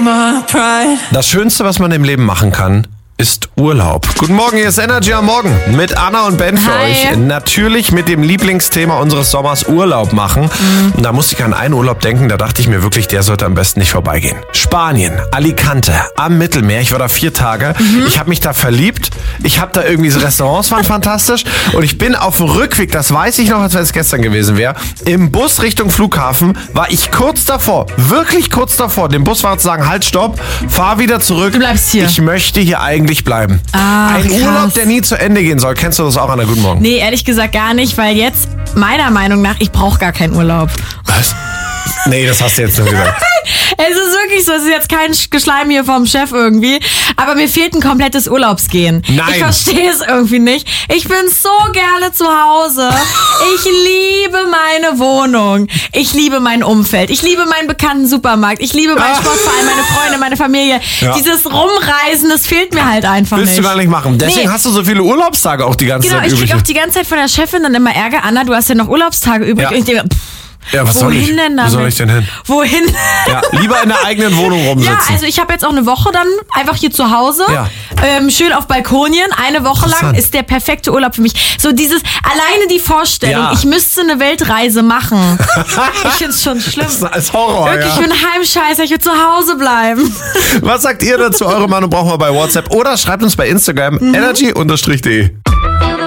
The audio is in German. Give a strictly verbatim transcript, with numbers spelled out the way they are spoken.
Das Schönste, was man im Leben machen kann, ist Urlaub. Guten Morgen, hier ist Energy am Morgen mit Anna und Ben für Hi. euch. Natürlich mit dem Lieblingsthema unseres Sommers Urlaub machen. Mhm. Und da musste ich an einen Urlaub denken, da dachte ich mir wirklich, der sollte am besten nicht vorbeigehen. Spanien, Alicante, am Mittelmeer. Ich war da vier Tage. Mhm. Ich habe mich da verliebt. Ich habe da irgendwie, so Restaurants waren fantastisch. Und ich bin auf dem Rückweg, das weiß ich noch, als wenn es gestern gewesen wäre, im Bus Richtung Flughafen war ich kurz davor, wirklich kurz davor, dem Busfahrer zu sagen, halt, stopp, fahr wieder zurück. Du bleibst hier. Ich möchte hier eigentlich bleiben. Ah, Ein krass. Urlaub, der nie zu Ende gehen soll. Kennst du das auch, Anna? Guten Morgen. Nee, ehrlich gesagt gar nicht, weil jetzt, meiner Meinung nach, ich brauche gar keinen Urlaub. Was? Nee, das hast du jetzt nur gesagt. Es ist wirklich so, es ist jetzt kein Geschleim hier vom Chef irgendwie, aber mir fehlt ein komplettes Urlaubsgehen. Nein. Ich verstehe es irgendwie nicht. Ich bin so gerne zu Hause. Ich liebe meine Wohnung. Ich liebe mein Umfeld. Ich liebe meinen bekannten Supermarkt. Ich liebe meinen Ah. Sportverein, meine Freunde, meine Familie. Ja. Dieses Rumreisen, das fehlt mir halt einfach Willst nicht. du gar nicht machen. Deswegen Nee. hast du so viele Urlaubstage auch die ganze Genau, Zeit ich übrig. krieg auch die ganze Zeit von der Chefin dann immer Ärger. Anna, du hast ja noch Urlaubstage übrig. Ja. Und ich denke, pff, Ja, was soll wohin ich? denn Wo damit? soll ich denn hin? Wohin? Ja, lieber in der eigenen Wohnung rumsitzen. Ja, also ich habe jetzt auch eine Woche dann einfach hier zu Hause, Ja. ähm, schön auf Balkonien. Eine Woche lang Interessant. ist der perfekte Urlaub für mich. So dieses, alleine die Vorstellung, Ja. ich müsste eine Weltreise machen. Ich find's schon schlimm. Das ist als Horror, Wirklich, ja. ich bin Heimscheißer, ich will zu Hause bleiben. Was sagt ihr dazu? Eure Meinung brauchen wir bei WhatsApp oder schreibt uns bei Instagram Mhm. energy-de.